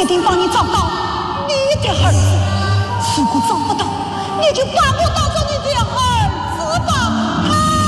一定帮你找到你的儿子。如果找不到，你就把我当